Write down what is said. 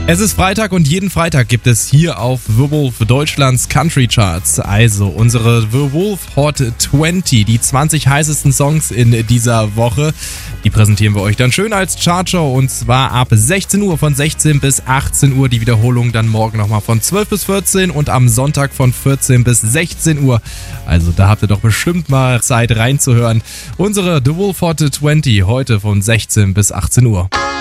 Es ist Freitag und jeden Freitag gibt es hier auf The Wolf Deutschlands Country Charts, also unsere The Wolf Hot 20, die 20 heißesten Songs in dieser Woche. Die präsentieren wir euch dann schön als Chartshow und zwar ab 16 Uhr von 16 bis 18 Uhr. Die Wiederholung dann morgen nochmal von 12 bis 14 und am Sonntag von 14 bis 16 Uhr. Also da habt ihr doch bestimmt mal Zeit reinzuhören. Unsere The Wolf Hot 20 heute von 16 bis 18 Uhr.